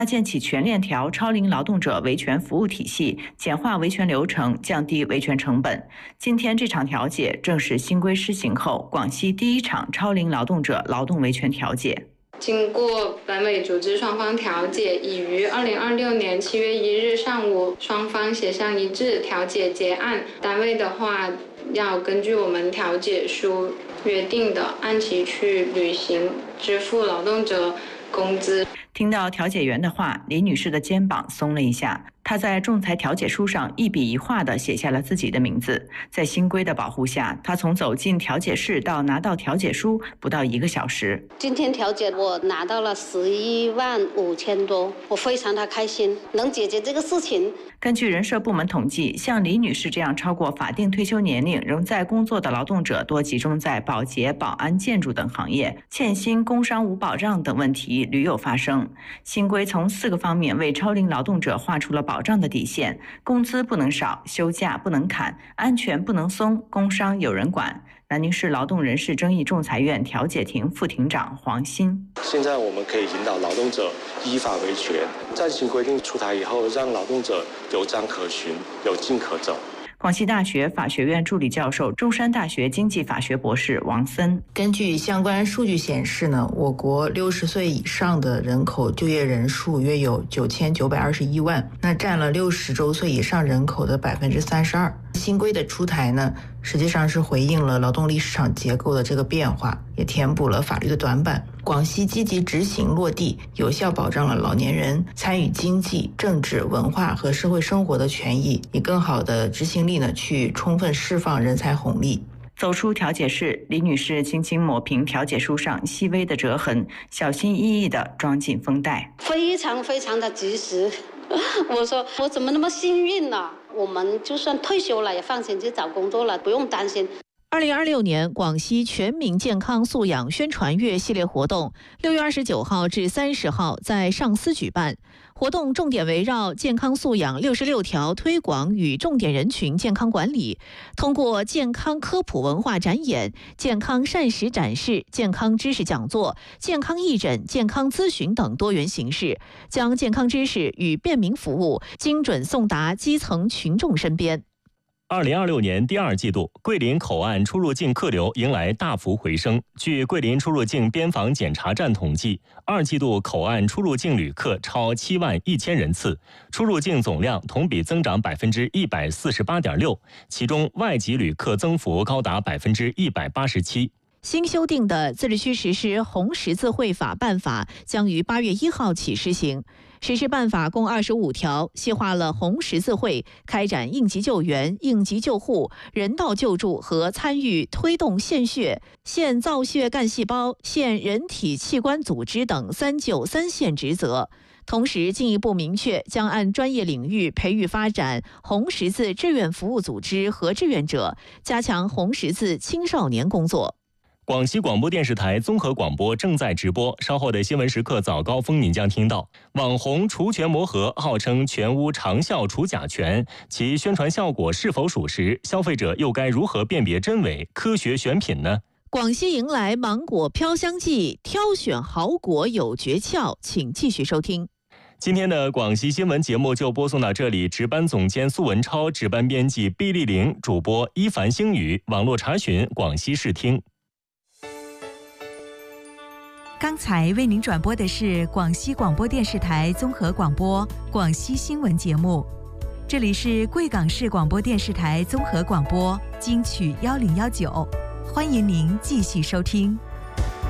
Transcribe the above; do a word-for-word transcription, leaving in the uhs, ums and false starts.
建起全链条超龄劳动者维权服务体系，简化维权流程，降低维权成本。今天这场调解正是新规施行后广西第一场超龄劳动者劳动维权调解。 经过本委组织双方调解，已于二零二六年七月一日上午双方协商一致调解结案。单位的话要根据我们调解书约定的，按期去履行支付劳动者工资。 听到调解员的话，李女士的肩膀松了一下。她在仲裁调解书上一笔一画地写下了自己的名字。在新规的保护下，她从走进调解室到拿到调解书不到一个小时。 今天调解我拿到了十一万五千多，我非常的开心，能解决这个事情。 根据人社部门统计，像李女士这样超过法定退休年龄仍在工作的劳动者多集中在保洁、保安、建筑等行业，欠薪、工伤无保障等问题屡有发生。新规从四个方面为超龄劳动者画出了保障的底线：工资不能少，休假不能砍，安全不能松，工伤有人管。南宁市劳动人事争议仲裁院调解庭副庭长黄鑫： 现在我们可以引导劳动者依法维权，在新规定出台以后，让劳动者有章可循，有径可走。 广西大学法学院助理教授、中山大学经济法学博士王森： 根据相关数据显示呢，我国六十岁以上的人口就业人数约有九千九百二十一万，那占了六十周岁以上人口的百分之三十二。新规的出台呢，实际上是回应了劳动力市场结构的这个变化，也填补了法律的短板。广西积极执行落地，有效保障了老年人参与经济、政治、文化和社会生活的权益，以更好的执行力呢，去充分释放人才红利。 走出调解室，李女士轻轻抹平调解书上细微的折痕，小心翼翼地装进封袋。 非常非常的及时。我说我怎么那么幸运呢？我们就算退休了也放心去找工作了，不用担心。 二零二六年广西全民健康素养宣传月系列活动，六月二十九号至三十号在上思举办。活动重点围绕健康素养六十六条推广与重点人群健康管理，通过健康科普文化展演、健康膳食展示、健康知识讲座、健康义诊、健康咨询等多元形式，将健康知识与便民服务精准送达基层群众身边。 二零二六年第二季度，桂林口岸出入境客流迎来大幅回升。据桂林出入境边防检查站统计，二季度口岸出入境旅客超七万一千人次，出入境总量同比增长百分之一百四十八点六，其中外籍旅客增幅高达百分之一百八十七。 新修订的自治区实施红十字会法办法将于八月一号起施行。实施办法共二十五条，细化了红十字会开展应急救援、应急救护、人道救助和参与推动献血、献造血干细胞、献人体器官组织等三救三献职责。同时，进一步明确将按专业领域培育发展红十字志愿服务组织和志愿者，加强红十字青少年工作。 广西广播电视台综合广播正在直播，稍后的新闻时刻早高峰您将听到网红除醛魔盒号称全屋长效除甲醛，其宣传效果是否属实？消费者又该如何辨别真伪，科学选品呢？ 广西迎来芒果飘香季，挑选好果有诀窍，请继续收听。 今天的广西新闻节目就播送到这里，值班总监苏文超，值班编辑毕丽玲，主播伊凡星宇，网络查询广西视听。 刚才为您转播的是广西广播电视台综合广播广西新闻节目，这里是贵港市广播电视台综合广播金曲一零一九，欢迎您继续收听。